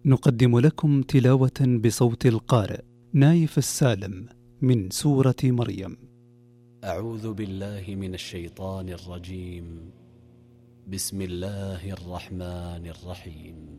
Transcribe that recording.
نقدم لكم تلاوة بصوت القارئ نايف السالم من سورة مريم. أعوذ بالله من الشيطان الرجيم. بسم الله الرحمن الرحيم.